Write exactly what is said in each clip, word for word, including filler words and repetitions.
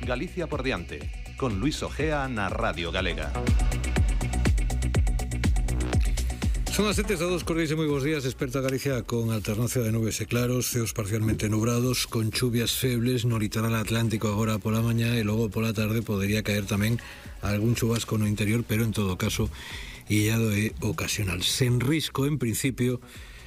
Galicia por diante, con Luis Ojea na Radio Galega. Son as sete, todos cordiais e moi bons días. Desperta Galicia con alternancia de nubes e claros, ceos parcialmente nubrados, con chuvias febles no litoral atlántico agora pola mañá, e logo pola tarde podería caer tamén algún chubasco no interior, pero en todo caso illado e ocasional, sen risco en principio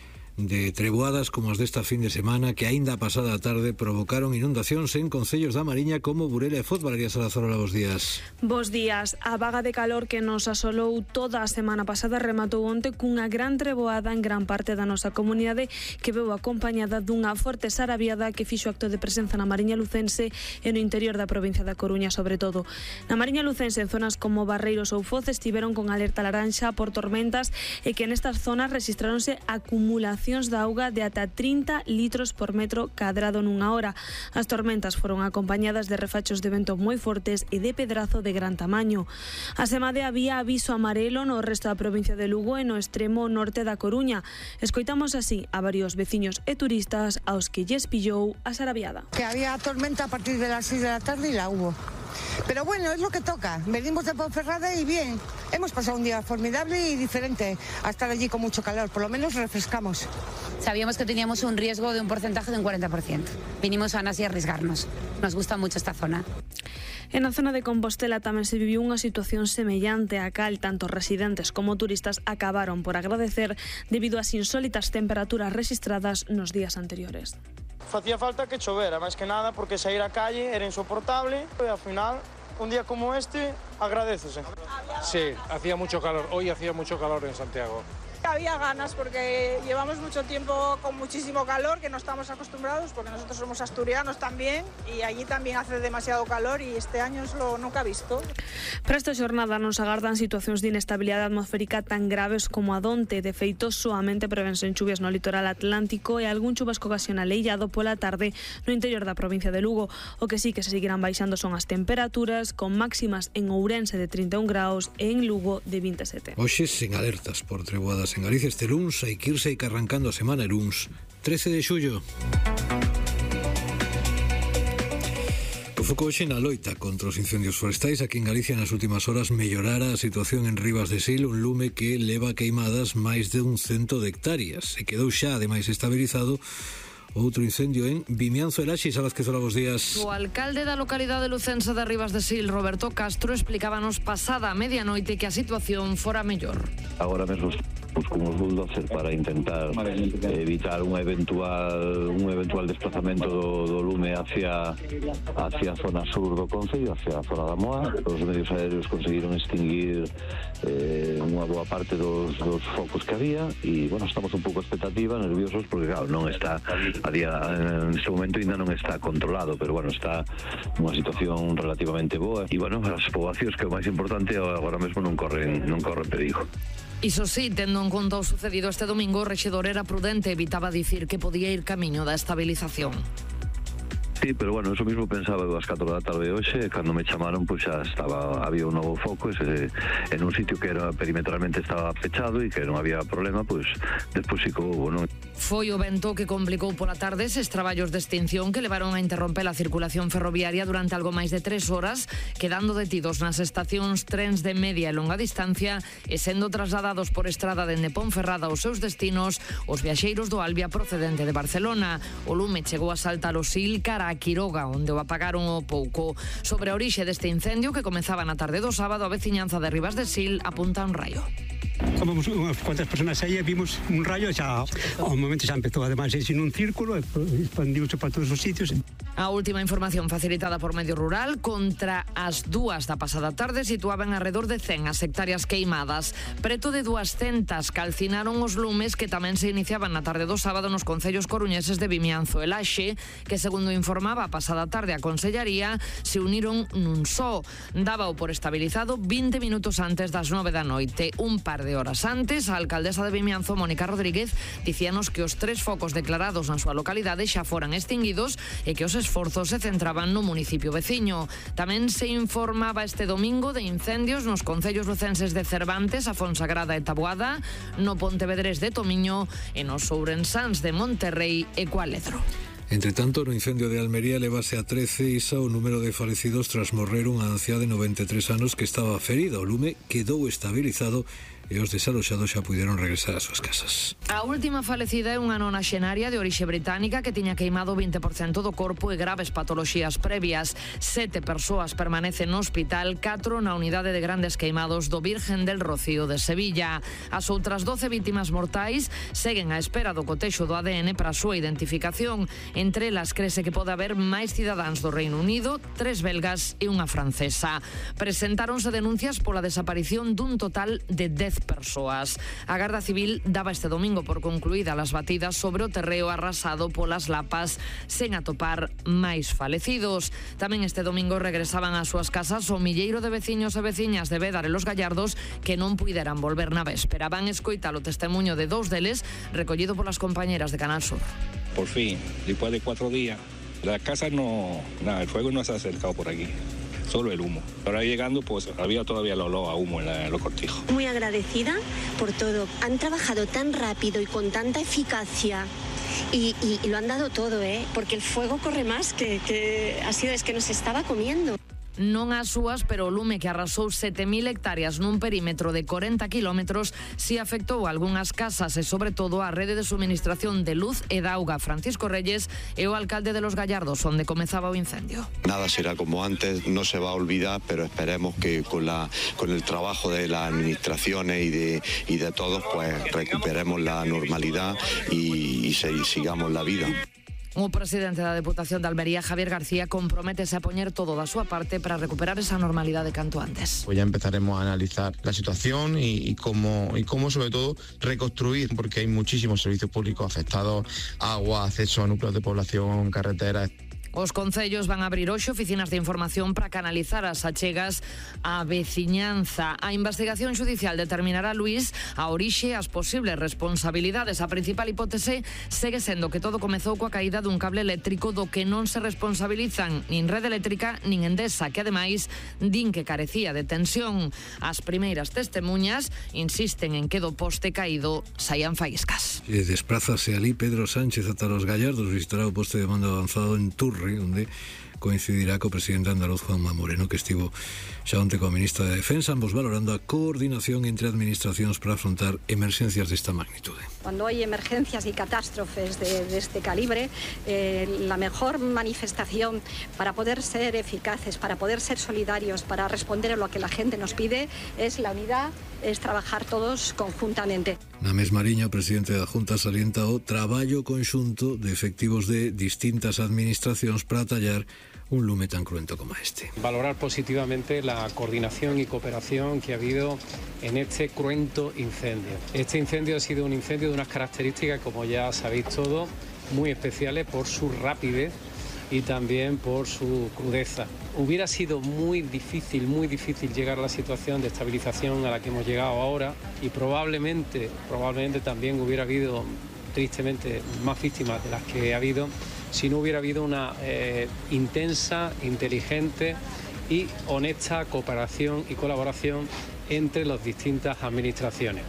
de treboadas como as desta fin de semana, que aínda a pasada tarde provocaron inundacións en concellos da Mariña como Burela e Foz. Valeria Salazar, hola, bos días. Bos días. A vaga de calor que nos asolou toda a semana pasada rematou onte cunha gran treboada en gran parte da nosa comunidade, que veu acompañada dunha forte sarabiada que fixo acto de presenza na Mariña Lucense e no interior da provincia da Coruña, sobre todo. Na Mariña Lucense, en zonas como Barreiros ou Foz, estiveron con alerta laranxa por tormentas, e que nestas zonas rexistráronse acumulacións da auga de ata trinta litros por metro cadrado nunha hora. As tormentas foron acompañadas de refachos de vento moi fortes e de pedrazo de gran tamaño. A semade había aviso amarelo no resto da provincia de Lugo e no extremo norte da Coruña. Escoitamos así a varios veciños e turistas aos que lles pillou a sarabiada. Que había tormenta a partir de las seis de la tarde y la hubo. Pero bueno, es lo que toca. Venimos de Ponferrada y bien. Hemos pasado un día formidable y diferente a estar allí con mucho calor. Por lo menos refrescamos. Sabíamos que teníamos un riesgo de un porcentaje de un cuarenta por ciento. Vinimos a así a arriesgarnos. Nos gusta mucho esta zona. En a zona de Compostela tamén se viviu unha situación semellante a cal tanto residentes como turistas acabaron por agradecer debido ás insólitas temperaturas registradas nos días anteriores. Facía falta que chovera, máis que nada, porque sair á calle era insoportable e ao final, un día como este, agradécese. Sí, hacía mucho calor, hoy hacía mucho calor en Santiago. Había ganas porque llevamos mucho tiempo con muchísimo calor, que no estamos acostumbrados, porque nosotros somos asturianos también y allí también hace demasiado calor y este año es lo nunca visto. Para esta xornada nos agardan situacións de inestabilidade atmosférica tan graves como a donte. De feito, soamente prevense en chuvias no litoral atlántico e algún chubasco ocasional illado pola tarde no interior da provincia de Lugo. O que sí que se seguirán baixando son as temperaturas, con máximas en Ourense de trinta e un graus e en Lugo de vinte e sete. Hoxe sen alertas por treboadas en Galicia. Este luns hai que irse e que arrancando a semana e luns trece de xullo. O foco hoxe na loita contra os incendios forestais. Aquí en Galicia nas últimas horas mellorara a situación en Rivas de Sil, un lume que leva queimadas máis de un cento de hectáreas e quedou xa ademais estabilizado outro incendio en Vimianzo e Laxe. Sabes que son os días. O alcalde da localidade lucense de Rivas de Sil, Roberto Castro, explicábanos pasada a medianoite que a situación fora mellor. Agora mesmo pues, con os bulldozer para intentar evitar un eventual un eventual desplazamento do, do lume hacia hacia a zona sur do concello, hacia a zona da Moa. Os medios aéreos conseguiron extinguir eh, unha boa parte dos, dos focos que había e, bueno, estamos un pouco expectativa, nerviosos, porque, claro, non está a día, en este momento ainda non está controlado, pero, bueno, está unha situación relativamente boa e, bueno, as poboacións, que é o máis importante, agora mesmo non corren, non corren perigo. Iso sí, tendo en conta o sucedido este domingo, o rexedor era prudente, evitaba dicir que podía ir camiño da estabilización. Sí, pero bueno, eso mismo pensaba ás catro da tarde hoxe, cando me chamaron, pois xa estaba, había un novo foco ese, en un sitio que era perimetralmente estaba fechado e que non había problema, pois despois sí que houve, non? Foi o vento que complicou pola tarde eses traballos de extinción que levaron a interromper a circulación ferroviaria durante algo máis de tres horas, quedando detidos nas estacións trens de media e longa distancia e sendo trasladados por estrada dende Ponferrada aos seus destinos os viaxeiros do Albia procedente de Barcelona. O lume chegou a saltar o Sil cara a Quiroga, onde o apagaron o pouco. Sobre a orixe deste incendio que comezaba na tarde do sábado, a veciñanza de Rivas de Sil apunta un raio. Somos unhas cuantas personas aí e vimos un raio, xa ao momento xa empezou ademais en un círculo e expandiuse para todos os sitios. A última información facilitada por Medio Rural, contra as dúas da pasada tarde situaban alrededor de cen as hectáreas queimadas. Preto de duascentas calcinaron os lumes que tamén se iniciaban na tarde do sábado nos concellos coruñeses de Vimianzo e Laxe, que segundo informaba a pasada tarde a Consellaría, se uniron nun só. Dábao por estabilizado vinte minutos antes das nove da noite. Un par de horas antes, a alcaldesa de Vimianzo, Mónica Rodríguez, dicíanos que os tres focos declarados na súa localidade xa foran extinguidos e que os esforzos se centraban no municipio veciño. Tamén se informaba este domingo de incendios nos concellos lucenses de Cervantes, a Fonsagrada e Taboada, no Pontevedrés de Tomiño e nos ourensáns de Monterrei e Cualedro. Entre tanto, no incendio de Almería levase a trece isa o número de falecidos tras morrer unha anciá de noventa e tres anos que estaba ferida. O lume quedou estabilizado e os desaloxados xa puderon regresar ás súas casas. A última falecida é unha nonaxenaria de orixe británica que tiña queimado vinte por cento do corpo e graves patoloxías previas. Sete persoas permanecen no hospital, catro na unidade de grandes queimados do Virgen del Rocío de Sevilla. As outras doce vítimas mortais seguen á espera do cotexo do A D N para a súa identificación. Entre elas crese que pode haber máis cidadáns do Reino Unido, tres belgas e unha francesa. Presentáronse denuncias pola desaparición dun total de dez persoas. A Garda Civil daba este domingo por concluída as batidas sobre o terreo arrasado polas lapas sen atopar máis falecidos. Tamén este domingo regresaban ás súas casas o milleiro de veciños e veciñas de Bédar e Los Gallardos que non puideran volver na véspera. Van escoitar o testemunho de dous deles recollido polas compañeras de Canal Sur. Por fin, después de cuatro días, la casa no, nada, el fuego no se ha acercado por aquí. Solo el humo. Ahora llegando, pues había todavía el olor a humo en, la, en los cortijos. Muy agradecida por todo. Han trabajado tan rápido y con tanta eficacia y, y, y lo han dado todo, ¿eh? Porque el fuego corre más que, que ha sido, es que nos estaba comiendo. Non as súas, pero o lume que arrasou sete mil hectáreas nun perímetro de corenta kilómetros si afectou algunhas casas e sobre todo a rede de suministración de luz e da auga. Francisco Reyes é o alcalde de Los Gallardos, onde comezaba o incendio. Nada será como antes, no se va a olvidar, pero esperemos que con la con el trabajo de las administraciones y de y de todos, pues recuperemos la normalidad y, y se, y sigamos la vida. O presidente da Deputación de Almería, Javier García, comprométese a poñer todo da súa parte para recuperar esa normalidade canto antes. Pues ya empezaremos a analizar la situación y, y, cómo, y cómo sobre todo reconstruir, porque hay muchísimos servicios públicos afectados, agua, acceso a núcleos de población, carreteras. Os concellos van a abrir hoxe oficinas de información para canalizar as achegas á veciñanza. A investigación xudicial determinará, Luís, a orixe e as posibles responsabilidades. A principal hipótese segue sendo que todo comezou coa caída dun cable eléctrico do que non se responsabilizan nin Rede Eléctrica nin Endesa, que ademais din que carecía de tensión. As primeiras testemuñas insisten en que do poste caído saían faíscas. E desprázase ali Pedro Sánchez ata Los Gallardos, visitará o poste de mando avanzado en Turre, onde coincidirá co presidente andaluz Juanma Moreno, que estivo xa onte coa ministra de Defensa, ambos valorando a coordinación entre administracións para afrontar emerxencias desta magnitude. Cuando hay emergencias y catástrofes de, de este calibre, eh, la mejor manifestación para poder ser eficaces, para poder ser solidarios, para responder a lo que la gente nos pide, es la unidad, es trabajar todos conjuntamente. Na mesma liña, o presidente da Junta salienta o traballo conxunto de efectivos de distintas administracións para atallar un lume tan cruento como este. Valorar positivamente la coordinación y cooperación que ha habido en este cruento incendio. Este incendio ha sido un incendio de unas características, como ya sabéis todos, muy especiales por su rapidez y también por su crudeza. Hubiera sido muy difícil, muy difícil llegar a la situación de estabilización a la que hemos llegado ahora y probablemente, probablemente también hubiera habido, tristemente, más víctimas de las que ha habido si no hubiera habido una eh, intensa, inteligente y honesta cooperación y colaboración entre las distintas administraciones.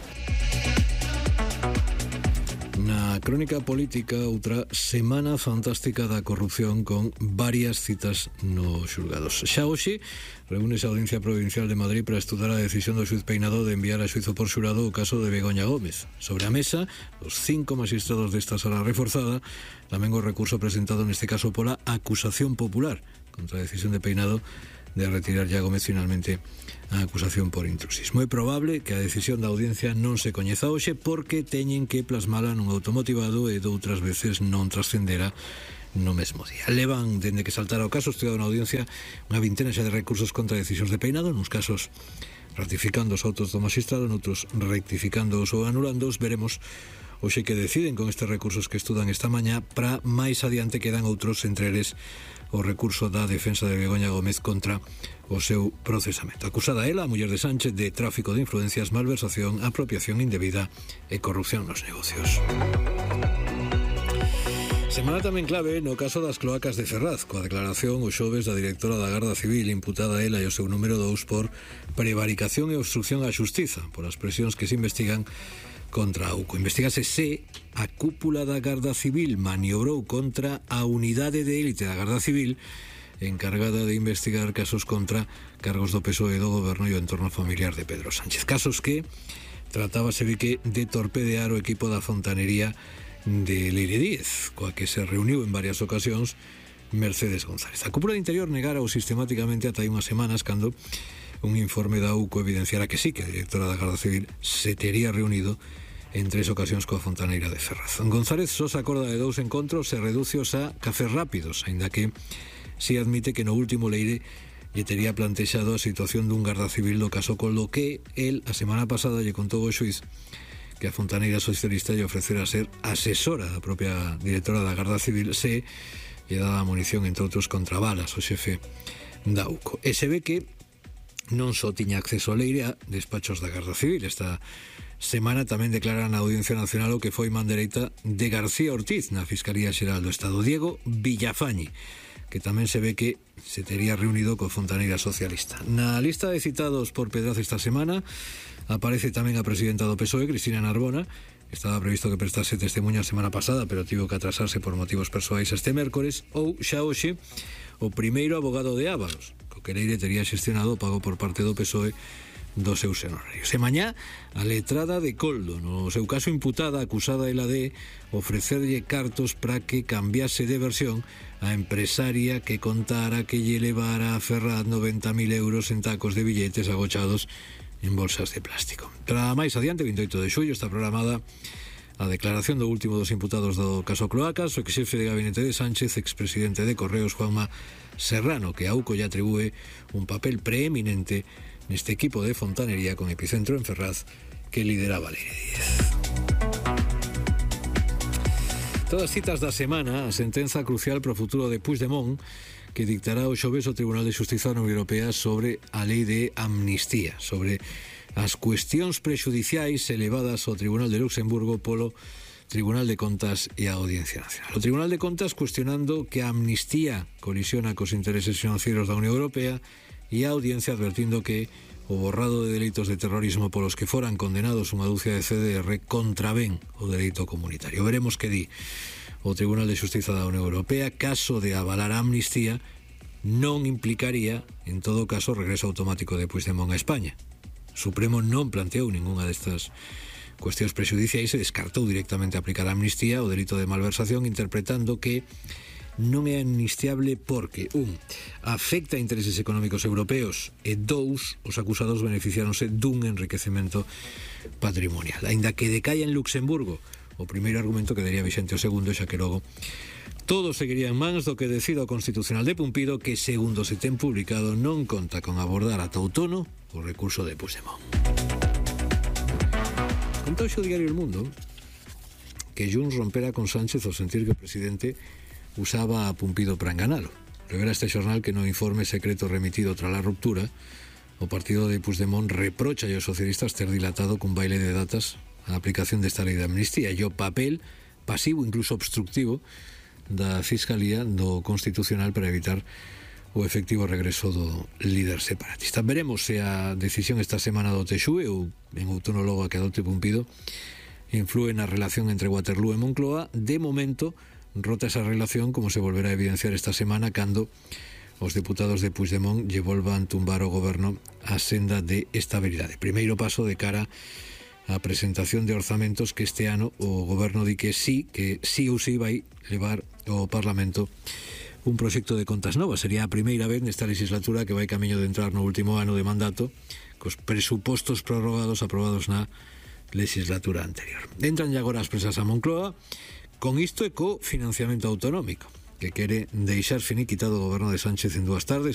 Na crónica política, outra semana fantástica da corrupción con varias citas nos xulgados. Xa hoxe reúnese a Audiencia Provincial de Madrid para estudar a decisión do xuiz Peinado de enviar a xuizo por xurado o caso de Begoña Gómez. Sobre a mesa, os cinco magistrados desta sala reforzada, tamén o recurso presentado neste caso pola acusación popular contra a decisión de Peinado de retirar ya Gómez finalmente a acusación por intrusismo. É probable que a decisión da audiencia non se coñeza hoxe porque teñen que plasmala nun automotivado e doutras veces non trascendera no mesmo día. Levan, dende que saltara o caso, estudado na audiencia unha vintena xa de recursos contra decisións de Peinado, nuns casos ratificando os autos do magistrado, noutros rectificando ou anulando. Veremos hoxe que deciden con estes recursos que estudan esta mañá. Para máis adiante quedan outros, entre eles o recurso da defensa de Begoña Gómez contra o seu procesamento. Acusada ela, a muller de Sánchez, de tráfico de influencias, malversación, apropiación indebida e corrupción nos negocios. Semana tamén clave no caso das cloacas de Ferraz, coa declaración o xoves da directora da Garda Civil, imputada ela e o seu número dous por prevaricación e obstrucción á xustiza, por as presións que se investigan contra AUCO. Investigase se a cúpula da Garda Civil maniobrou contra a unidade de élite da Garda Civil encargada de investigar casos contra cargos do P S O E do goberno e o entorno familiar de Pedro Sánchez. Casos que tratábase de que de torpedear o equipo da fontanería de Leire Díez, coa que se reuniu en varias ocasións Mercedes González. A cúpula de Interior negara o sistemáticamente ata hai unhas semanas cando un informe da AUCO evidenciara que sí, que a directora da Garda Civil se tería reunido en tres ocasións coa fontaneira de Ferraz. González só se acorda de dous encontros e reducios a cafés rápidos, aínda que si admite que no último Leire lle tería plantexado a situación dun garda civil do caso, con lo que el a semana pasada lle contou ao xuiz que a fontaneira socialista lle ofrecera ser asesora da propia directora da Garda Civil se lle daba munición, entre outros, contra balas o xefe da AUCO. E se ve que non só tiña acceso a Leire a despachos da Garda Civil. Esta semana tamén declara na Audiencia Nacional o que foi man dereita de García Ortiz na Fiscalía Xeral do Estado, Diego Villafañi, que tamén se ve que se tería reunido co fontaneira socialista. Na lista de citados por Pedraz esta semana aparece tamén a presidenta do P S O E, Cristina Narbona. Estaba previsto que prestase testemunha a semana pasada, pero tivo que atrasarse por motivos persoais este mércores. Ou xa hoxe o primeiro abogado de Ábalos, co que Leire tería xestionado o pago por parte do P S O E dos seus honorarios. E mañá, a letrada de Coldo, no seu caso imputada, acusada ela de ofrecerlle cartos para que cambiase de versión a empresaria que contara que lle levara a Ferraz noventa mil euros en tacos de billetes agochados en bolsas de plástico. Para máis adiante, vinte e oito de xullo, está programada a declaración do último dos imputados do caso Cloacas, o exxefe de gabinete de Sánchez, expresidente de Correos, Juanma Serrano, que a AUCO lle atribúe un papel preeminente neste equipo de fontanería con epicentro en Ferraz que lideraba Leire Díez. Todas citas da semana, a sentenza crucial para o futuro de Puigdemont, que dictará o xoves o Tribunal de Xustiza da Unión Europea sobre a lei de amnistía, sobre as cuestións prexudiciais elevadas ao Tribunal de Luxemburgo polo Tribunal de Contas e a Audiencia Nacional. O Tribunal de Contas cuestionando que a amnistía colisiona cos intereses financeiros da Unión Europea e a Audiencia advertindo que o borrado de delitos de terrorismo polos que foran condenados unha dúcia de C D R contravén o dereito comunitario. Veremos que di o Tribunal de Xustiza da Unión Europea. Caso de avalar a amnistía non implicaría, en todo caso, regreso automático de Puigdemont a España. Supremo non planteou ningunha destas cuestións prexudiciais e descartou directamente aplicar a amnistía o delito de malversación, interpretando que non é amnistiable porque, un, afecta a intereses económicos europeos e, dous, os acusados beneficiáronse dun enriquecemento patrimonial. Ainda que decaia en Luxemburgo o primeiro argumento, quedaría vixente o segundo, xa que logo todo seguiría en mans do que decida o Constitucional de Pumpido, que, segundo se ten publicado, non conta con abordar ata outono o recurso de Puigdemont. Conta hoxe o diario El Mundo que Junts rompera con Sánchez ao sentir que o presidente usaba a Pumpido para enganalo. Revela este xornal que no informe secreto remitido tras a ruptura, o partido de Puigdemont reprocha aos socialistas ter dilatado cun baile de datas a aplicación desta lei de amnistía e o papel pasivo, incluso obstructivo, da Fiscalía do Constitucional para evitar o efectivo regreso do líder separatista. Veremos se a decisión esta semana do T X U E ou en outono logo a que adote Pumpido inflúe na relación entre Waterloo e Moncloa. De momento rota esa relación, como se volverá a evidenciar esta semana cando os deputados de Puigdemont lle volvan tumbar o goberno a senda de estabilidade. Primeiro paso de cara a presentación de orzamentos que este ano o goberno di que sí, que sí ou sí vai levar ao Parlamento un proxecto de contas novas. Sería a primeira vez nesta legislatura que vai camiño de entrar no último ano de mandato cos presupostos prorrogados aprobados na legislatura anterior. Entran agora as presas a Moncloa con isto e co financiamento autonómico, que quere deixar finiquitado o goberno de Sánchez en dúas tardes.